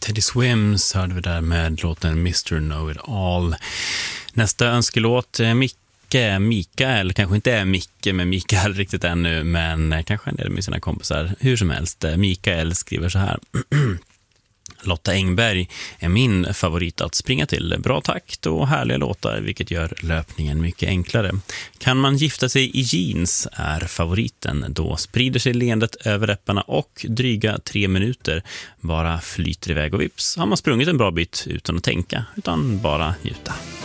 Teddy Swims hörde vi där med låten Mr. Know-It-All. Nästa önskelåt, Mikael, kanske inte är Micke med Mikael riktigt ännu, men kanske en del med sina kompisar. Hur som helst, Mikael skriver så här. Lotta Engberg är min favorit att springa till. Bra takt och härliga låtar, vilket gör löpningen mycket enklare. Kan man gifta sig i jeans är favoriten. Då sprider sig leendet över läpparna och dryga 3 minuter bara flyter iväg och vips har man sprungit en bra bit utan att tänka, utan bara njuta.